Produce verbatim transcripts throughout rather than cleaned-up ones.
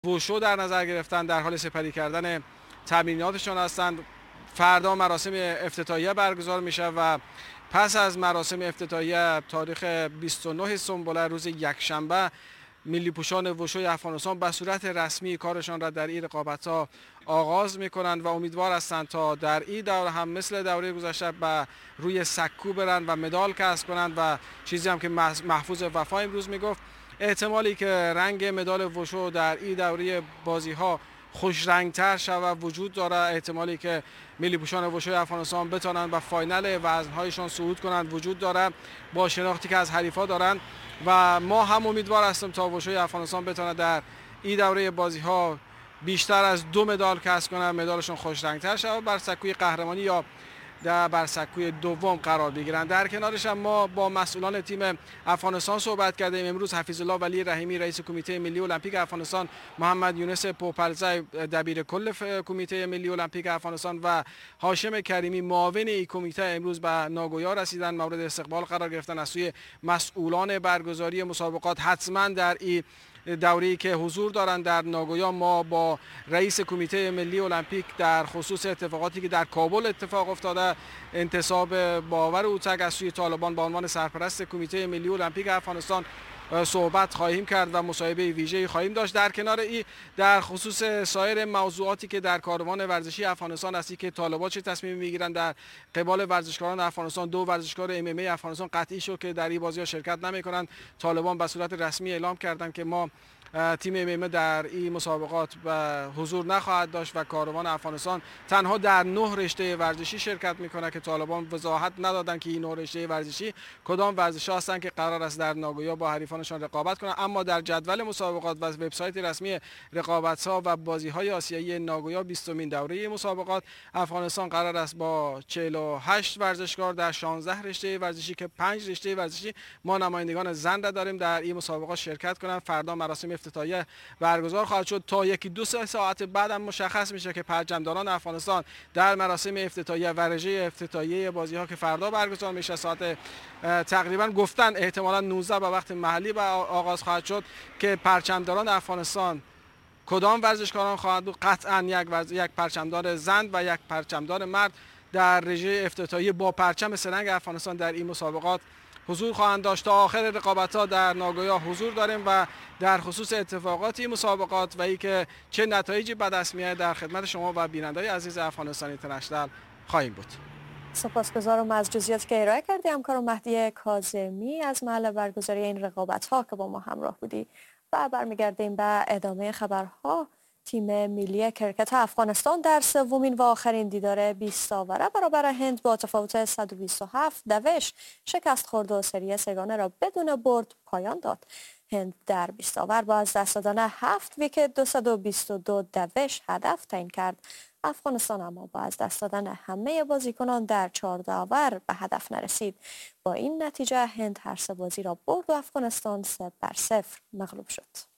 وشو در نظر گرفتن، در حال سپری کردن تمریناتشون هستند. فردا مراسم افتتاحیه برگزار میشه و پس از مراسم افتتاحیه تاریخ بیست و نه سنبله روز یکشنبه ملی پوشان وشوی افغانستان به صورت رسمی کارشان را در این رقابت‌ها آغاز می‌کنند و امیدوار هستند تا در این دوره هم مثل دوره گذشته به روی سکو برند و مدال کسب کنند و چیزی هم که محفوظ وفا امروز میگفت، احتمالی که رنگ مدال وشو در این دوره بازی‌ها خوش رنگتر شود وجود داره، احتمالی که ملی پوشان وشوی افغانستان بتوانند به فاینال وزن‌هایشان صعود کنند وجود داره با شناختی که از حریفا دارند و ما هم امیدوار هستیم تا وشوی افغانستان بتواند در این دوره بازی‌ها بیشتر از دو مدال کسب کنند، مدالشون خوش رنگتر شود، بر سکوی قهرمانی یا در بر سکوی دوم قرار بگیرند. در کنارش هم ما با مسئولان تیم افغانستان صحبت کردیم. امروز حفیظ الله ولی رحیمی رئیس کمیته ملی المپیک افغانستان، محمد یونس پوپلزی دبیر کل کمیته ملی المپیک افغانستان و هاشم کریمی معاون این کمیته امروز به ناگویا رسیدن، مورد استقبال قرار گرفتن از سوی مسئولان برگزاری مسابقات. حتما در این دوره‌ای که حضور دارند در ناگویا ما با رئیس کمیته ملی المپیک در خصوص اتفاقاتی که در کابل اتفاق افتاده، انتصاب باور اوتک از سوی طالبان به عنوان سرپرست کمیته ملی المپیک افغانستان صحبت خواهیم کرد و مصاحبه ویژه‌ای خواهیم داشت. در کنار این در خصوص سایر موضوعاتی که در کاروان ورزشی افغانستان هستی که طالبان چه تصمیمی میگیرند در قبال ورزشکاران افغانستان، دو ورزشکار ام ام ای افغانستان قطعی شد که در این بازی‌ها شرکت نمی‌کنند. طالبان به صورت رسمی اعلام کردند که ما تیم ام ام در این مسابقات به حضور نخواهد داشت و کاروان افغانستان تنها در نه رشته ورزشی شرکت میکنه که طالبان وضاحت ندادن که این نه رشته ورزشی کدام ورزش‌ها هستند که قرار است در ناگویا با حریفانشان رقابت کنند. اما در جدول مسابقات و وبسایت رسمی رقابت‌ها و بازی‌های آسیایی ناگویا بیستمین دوره مسابقات افغانستان قرار است با چهل و هشت ورزشکار در شانزده رشته ورزشی که پنج رشته ورزشی ما نمایندگان زن را داریم در این مسابقات شرکت کنند. فردا مراسم افتتاحیه برگزار خواهد شد. تا یکی دو ساعت بعد هم مشخص میشه که پرچمداران افغانستان در مراسم افتتاحیه و رژه افتتاحیه بازی‌ها که فردا برگزار میشه ساعت تقریبا گفتن احتمالاً نوزده به وقت محلی به آغاز خواهد شد که پرچمداران افغانستان کدام ورزشکاران خواهند بود. قطعاً یک ورز... یک پرچمدار زن و یک پرچمدار مرد در رژه افتتاحیه با پرچم سه‌رنگ افغانستان در این مسابقات حضور خواهند داشت. تا آخر رقابت‌ها در ناگویا حضور داریم و در خصوص اتفاقات این مسابقات و اینکه چه نتایجی به دست میاد در خدمت شما و بیننده‌های عزیز افغانستان اینترنشنال خواهیم بود. سپاسگزارم از جزئیاتی که ارائه کردی همکارم مهدی کاظمی از محل برگزاری این رقابت‌ها که با ما همراه بودی. و برمیگردیم به ادامه خبرها. تیم ملی کرکت افغانستان در سومین و آخرین دیدار بیست آوره برابر هند با تفاوت صد و بیست و هفت دوش شکست خورد و سری سگانه را بدون برد پایان داد. هند در بیست آور با از دست دادن هفت ویکت دویست و بیست و دو دوش هدف تعیین کرد. افغانستان اما با از دست دادن همه بازیکنان در چهارده آور به هدف نرسید. با این نتیجه هند هر سه بازی را برد و افغانستان سه بر صفر مغلوب شد.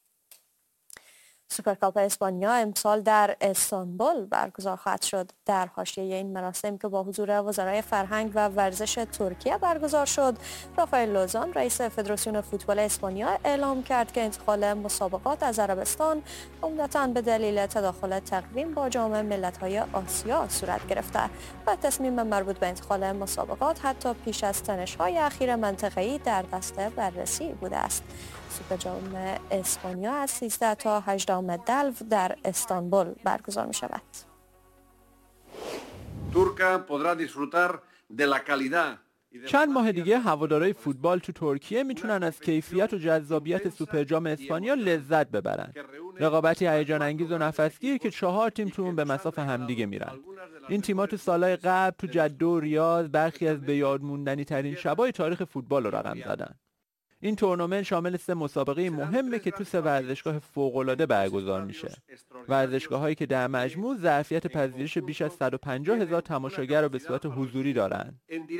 سوپرکاپ اسپانیا امسال در استانبول برگزار خواهد شد. در حاشیه این مراسم که با حضور وزرای فرهنگ و ورزش ترکیه برگزار شد، رافائل لوزان رئیس فدراسیون فوتبال اسپانیا اعلام کرد که انتقال مسابقات از عربستان عمدتاً به دلیل تداخل تقویم با جام ملت‌های آسیا صورت گرفته و تصمیم مربوط به انتقال مسابقات حتی پیش از تنش‌های اخیر منطقه‌ای در دست بررسی بوده است. سوپر جام اسپانیا از سیزده تا هجدهم دلو در استانبول برگزار می شود. چند ماه دیگه هوادارهای فوتبال تو ترکیه میتونن از کیفیت و جذابیت سوپر جام اسپانیا لذت ببرن. رقابتی هیجان انگیز و نفسگیر که چهار تیم تو اون به مصاف همدیگه میرن. این تیم‌ها تو سالهای قبل تو جده و ریاض برخی از به یاد موندنی ترین شبای تاریخ فوتبال رو رقم زدن. این تورنمنت شامل سه مسابقه مهمه که تو سه ورزشگاه فوق‌العاده برگزار میشه. ورزشگاه‌هایی که در مجموع ظرفیت پذیرش بیش از صد و پنجاه هزار تماشاگر رو به صورت حضوری دارن.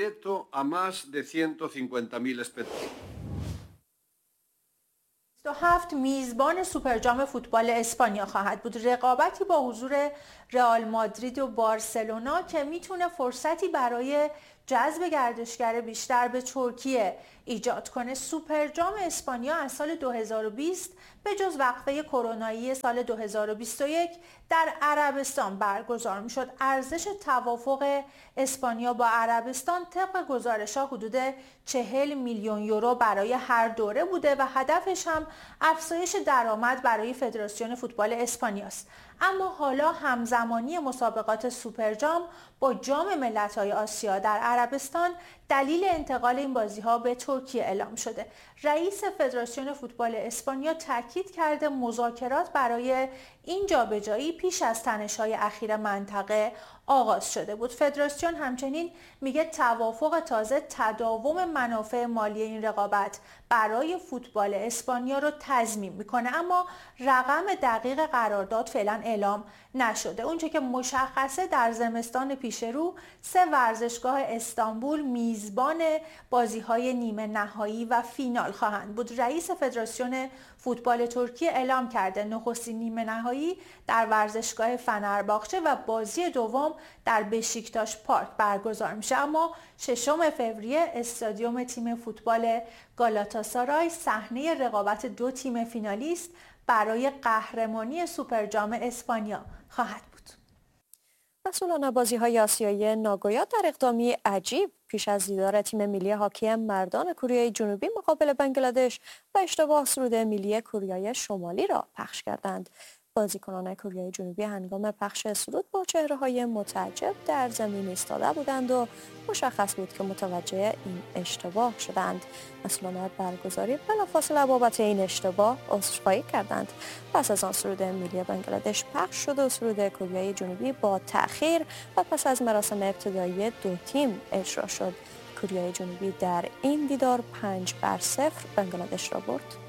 بیست و هفت میزبان سوپر جام فوتبال اسپانیا خواهد بود. رقابتی با حضور رئال مادرید و بارسلونا که میتونه فرصتی برای جذب گردشگر بیشتر به ترکیه ایجاد کنه. سوپر جام اسپانیا از سال دو هزار و بیست به جز وقفه کرونایی سال دو هزار و بیست و یک در عربستان برگزار میشد. ارزش توافق اسپانیا با عربستان طبق گزارش‌ها حدود چهل میلیون یورو برای هر دوره بوده و هدفش هم افزایش درآمد برای فدراسیون فوتبال اسپانیاست. اما حالا همزمانی مسابقات سوپر جام با جام ملت‌های آسیا در عربستان دلیل انتقال این بازی‌ها به ترکیه اعلام شده. رئیس فدراسیون فوتبال اسپانیا تاکید کرده مذاکرات برای این جابجایی پیش از تنش‌های اخیر منطقه آغاز شده بود. فدراسیون همچنین میگه توافق تازه تداوم منافع مالی این رقابت برای فوتبال اسپانیا رو تضمین میکنه، اما رقم دقیق قرارداد فعلا اعلام نشده. اونچه که مشخصه در زمستان پیش رو سه ورزشگاه استانبول میزبان بازی‌های نیمه نهایی و فینال خواهند بود. رئیس فدراسیون فوتبال ترکیه اعلام کرده نخستین نیمه نهایی در ورزشگاه فنرباغچه و بازی دوم در بشیکتاش پارک برگزار میشه. اما ششم فوریه استادیوم تیم فوتبال گالاتاسارای صحنه رقابت دو تیم فینالیست برای قهرمانی سوپر جام اسپانیا خواهد بود. مسئولان بازی‌های آسیایی ناگویا در اقدامی عجیب پیش از دیدار تیم ملی هاکی مردان کره جنوبی مقابل بنگلادش و اشتباه سرود ملی کره شمالی را پخش کردند. بازیکنان کره جنوبی هنگام پخش سرود با چهره‌های متعجب در زمین ایستاده بودند و مشخص بود که متوجه این اشتباه شدند. مسئولان برگزاری بلافاصله بابت این اشتباه عذرخواهی کردند. پس از آن سرود ملی بنگلادش پخش شد و سرود کره جنوبی با تأخیر و پس از مراسم ابتدایی دو تیم اجرا شد. کره جنوبی در این دیدار پنج بر صفر بنگلادش را برد.